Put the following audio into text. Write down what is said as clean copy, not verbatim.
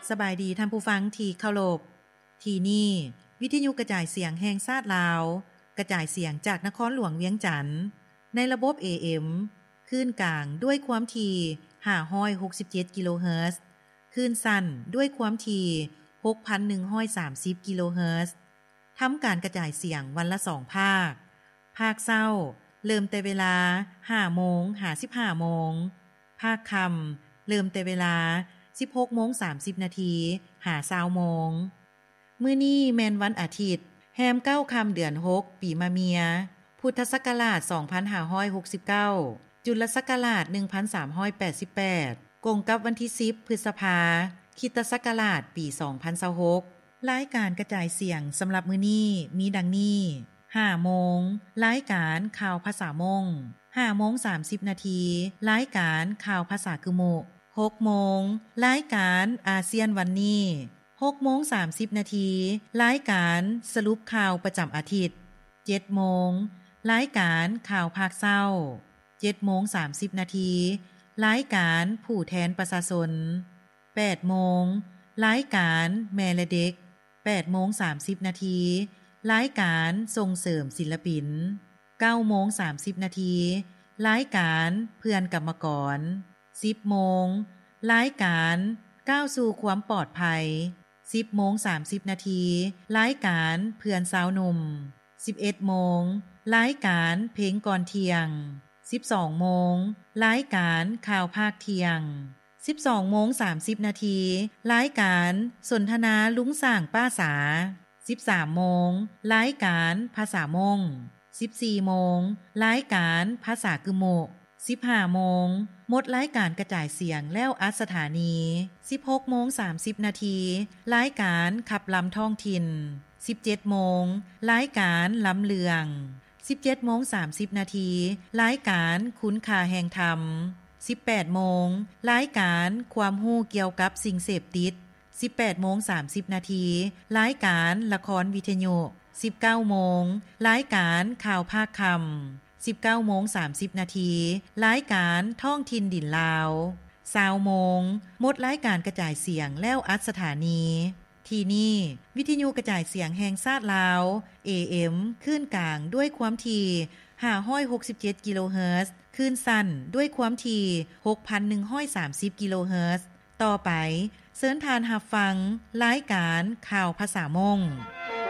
สบายดีท่านผู้ฟังที่เคารพที่นี่วิทยุกระจายเสียงแห่งชาติลาวกระจายเสียงจากนครหลวงเวียงจันทน์ในระบบ AM คลื่นกลางด้วยความถี่567กิโลเฮิรตซ์คลื่นสั้นด้วยความถี่6,130กิโลเฮิรตซ์ทำการกระจายเสียงวันละ2ภาคเช้าเริ่มแต่เวลา 5:55 น.ภาคค่ำเริ่มแต่เวลา 16:30 น.หา20:00 น.มื้อนี้แม่นวันอาทิตย์แรม9ค่ำเดือน6ปีมะเมียพุทธศักราช2569จุลศักราช1388กงกับวันที่10พฤษภาคริสตศักราชปี2026รายการกระจายเสียงสำหรับมื้อนี้มีดังนี้ 5 โมงรายการข่าวภาษามง5:30 นาทีรายการข่าวภาษากึโมะ6 โมงรายการอาเซียนวันนี้6:30 นาทีรายการสรุปข่าวประจำอาทิตย์7 โมงรายการข่าวภาคเช้า7:30 นาทีรายการผู้แทนประชาชน8 โมงรายการแม่และเด็ก8:30 นาทีรายการส่งเสริมศิลปิน9:30 นาทีรายการเพื่อนกรรมกร10 โมงรายการก้าวสู่ความปลอดภัย10:30 นาทีรายการเพื่อนสาวหนุ่ม11 โมงรายการเพลงก่อนเที่ยง12 โมงรายการข่าวภาคเที่ยง12:30 นาทีรายการสนทนาลุงสร้างป้าสา13 โมงรายการภาษามง14 โมงรายการภาษากึโมะ15 โมงหมดรายการกระจายเสียงแล้วอัดสถานี 16:30 นาทีรายการขับลำท้องถิ่น17 โมงรายการลำเลือง17:30 นาทีรายการคุณค่าแห่งธรรม18 โมงรายการความรู้เกี่ยวกับสิ่งเสพติด18:30 นาทีรายการละครวิทยุ19 โมงรายการข่าวภาคค่ำ19:30 นาทีรายการท่องถิ่นดินลาว20 โมงหมดรายการกระจายเสียงแล้วอัดสถานีที่นี่วิทยุกระจายเสียงแห่งชาติลาว AM คลื่นกลางด้วยความถี่567กิโลเฮิรตซ์คลื่นสั้นด้วยความถี่6,130กิโลเฮิรตซ์ต่อไปเชิญทานรับฟังรายการข่าวภาษามง